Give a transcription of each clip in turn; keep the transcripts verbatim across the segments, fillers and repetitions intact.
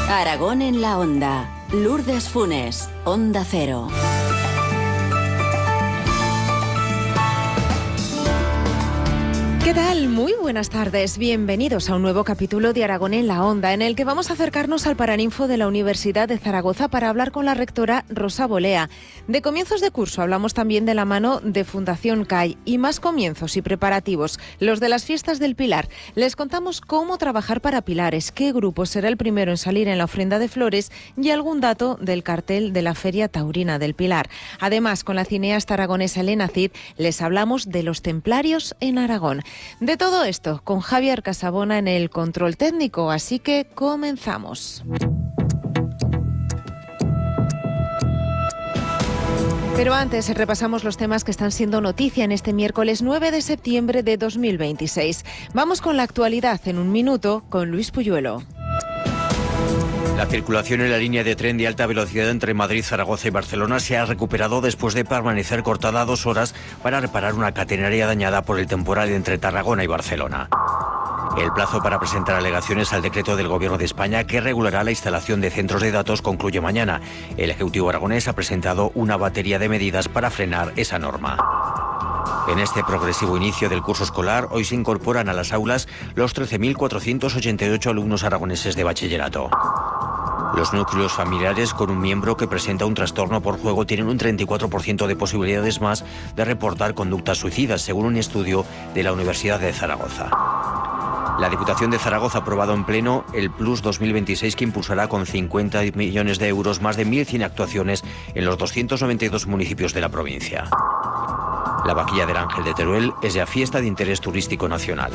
Aragón en la Onda. Lourdes Funes, Onda Cero. ¿Qué tal? Muy buenas tardes. Bienvenidos a un nuevo capítulo de Aragón en la Onda, en el que vamos a acercarnos al Paraninfo de la Universidad de Zaragoza para hablar con la rectora Rosa Bolea. De comienzos de curso hablamos también de la mano de Fundación C A I y más comienzos y preparativos, los de las fiestas del Pilar. Les contamos cómo trabajar para Pilares, qué grupo será el primero en salir en la ofrenda de flores y algún dato del cartel de la Feria Taurina del Pilar. Además, con la cineasta aragonesa Elena Cid les hablamos de los templarios en Aragón. De todo esto, con Javier Casabona en el control técnico, así que comenzamos. Pero antes repasamos los temas que están siendo noticia en este miércoles nueve de septiembre de dos mil veintiséis. Vamos con la actualidad en un minuto con Luis Puyuelo. La circulación en la línea de tren de alta velocidad entre Madrid, Zaragoza y Barcelona se ha recuperado después de permanecer cortada dos horas para reparar una catenaria dañada por el temporal entre Tarragona y Barcelona. El plazo para presentar alegaciones al decreto del Gobierno de España que regulará la instalación de centros de datos concluye mañana. El Ejecutivo aragonés ha presentado una batería de medidas para frenar esa norma. En este progresivo inicio del curso escolar, hoy se incorporan a las aulas los trece mil cuatrocientos ochenta y ocho alumnos aragoneses de bachillerato. Los núcleos familiares con un miembro que presenta un trastorno por juego tienen un treinta y cuatro por ciento de posibilidades más de reportar conductas suicidas, según un estudio de la Universidad de Zaragoza. La Diputación de Zaragoza ha aprobado en pleno el Plus dos mil veintiséis, que impulsará con cincuenta millones de euros más de mil cien actuaciones en los doscientos noventa y dos municipios de la provincia. La vaquilla del Ángel de Teruel es ya fiesta de interés turístico nacional.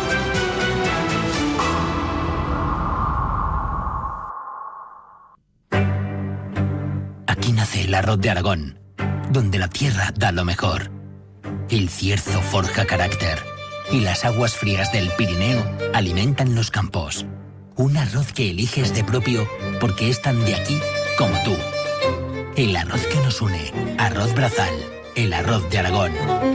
Aquí nace el arroz de Aragón, donde la tierra da lo mejor. El Cierzo forja carácter y las aguas frías del Pirineo alimentan los campos. Un arroz que eliges de propio porque es tan de aquí como tú. El arroz que nos une, Arroz Brazal, el arroz de Aragón.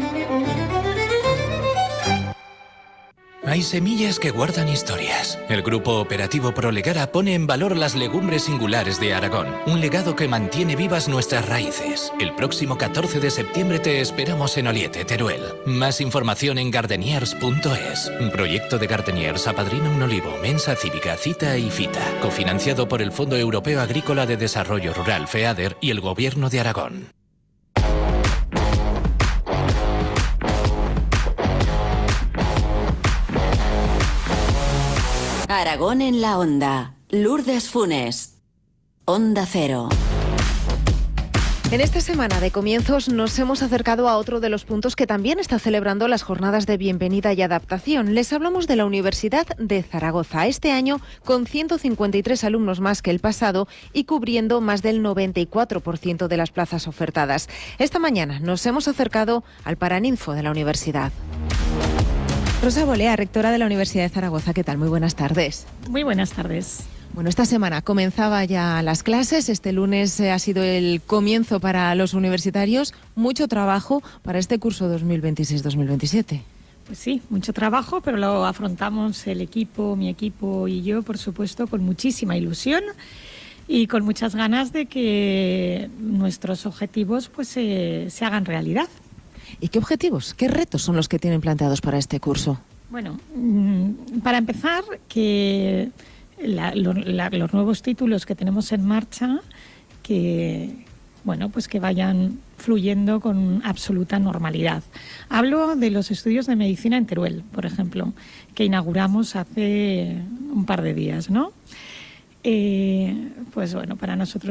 Hay semillas que guardan historias. El Grupo Operativo Prolegara pone en valor las legumbres singulares de Aragón, un legado que mantiene vivas nuestras raíces. El próximo catorce de septiembre te esperamos en Oliete, Teruel. Más información en gardeniers punto es. Un proyecto de Gardeniers apadrina un olivo, Mensa Cívica, Cita y Fita, cofinanciado por el Fondo Europeo Agrícola de Desarrollo Rural, FEADER, y el Gobierno de Aragón. Aragón en la Onda. Lourdes Funes, Onda Cero. En esta semana de comienzos nos hemos acercado a otro de los puntos que también está celebrando las jornadas de bienvenida y adaptación. Les hablamos de la Universidad de Zaragoza, este año con ciento cincuenta y tres alumnos más que el pasado y cubriendo más del noventa y cuatro por ciento de las plazas ofertadas. Esta mañana nos hemos acercado al Paraninfo de la universidad. Rosa Bolea, rectora de la Universidad de Zaragoza, ¿qué tal? Muy buenas tardes. Muy buenas tardes. Bueno, esta semana comenzaba ya las clases, este lunes ha sido el comienzo para los universitarios, mucho trabajo para este curso dos mil veintiséis dos mil veintisiete. Pues sí, mucho trabajo, pero lo afrontamos el equipo, mi equipo y yo, por supuesto, con muchísima ilusión y con muchas ganas de que nuestros objetivos pues se, se hagan realidad. ¿Y qué objetivos, qué retos son los que tienen planteados para este curso? Bueno, para empezar, que la, lo, la, los nuevos títulos que tenemos en marcha, que bueno, pues que vayan fluyendo con absoluta normalidad. Hablo de los estudios de medicina en Teruel, por ejemplo, que inauguramos hace un par de días, ¿no? Eh, pues bueno, para nosotros